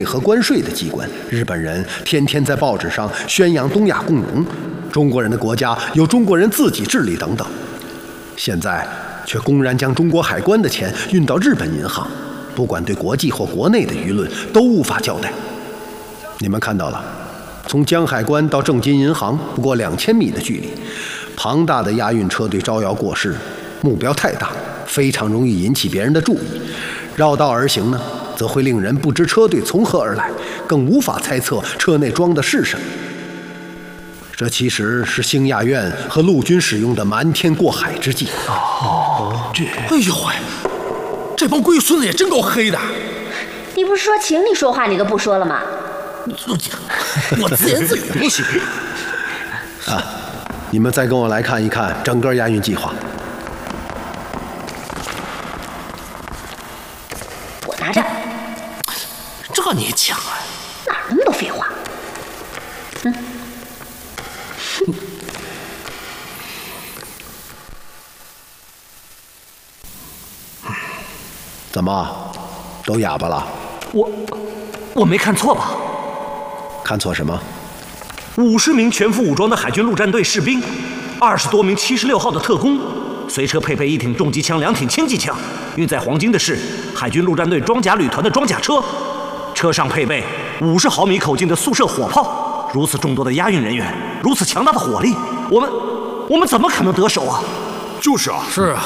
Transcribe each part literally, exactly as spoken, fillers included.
和关税的机关。日本人天天在报纸上宣扬东亚共荣，中国人的国家由中国人自己治理等等。现在却公然将中国海关的钱运到日本银行，不管对国际或国内的舆论都无法交代。你们看到了，从江海关到正金银行不过两千米的距离，庞大的押运车队招摇过市，目标太大，非常容易引起别人的注意。绕道而行呢，则会令人不知车队从何而来，更无法猜测车内装的是什么。这其实是兴亚院和陆军使用的瞒天过海之计。 哦，这……哎呦喂，这帮龟孙子也真够黑的。 你不是说请你说话你都不说了吗？ 我自言自语不行。 啊，你们再跟我来看一看整个押运计划。 我拿着。 这你抢啊？ 哪那么多废话？嗯。 怎么，都哑巴了？ 我我没看错吧？ 看错什么？ 五十名全副武装的海军陆战队士兵，二十多名七十六号的特工，随车配备一挺重机枪、两挺轻机枪。运载黄金的是海军陆战队装甲旅团的装甲车，车上配备五十毫米口径的速射火炮。如此众多的押运人员，如此强大的火力，我们我们怎么可能得手啊？ 就是啊，是啊。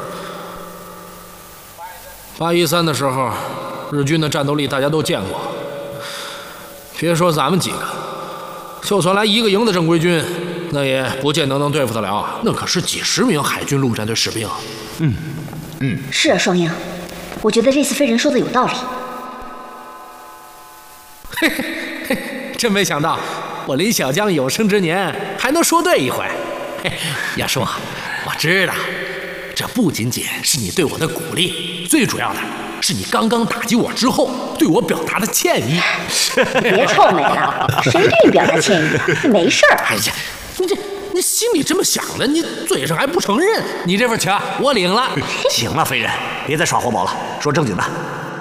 八一三的时候，日军的战斗力大家都见过。别说咱们几个，就算来一个营的正规军，那也不见得能对付得了。那可是几十名海军陆战队士兵。 嗯嗯，是啊，双鹰，我觉得这次飞人说的有道理。 嘿嘿嘿，真没想到，我林小江有生之年还能说对一回。嘿，亚叔，我知道。这不仅仅是你对我的鼓励，最主要的是你刚刚打击我之后对我表达的歉意。 别臭美了，谁对你表达歉意？你没事儿。 哎呀，你这你心里这么想的，你嘴上还不承认，你这份情我领了。 行了，飞人，别再耍活宝了，说正经的。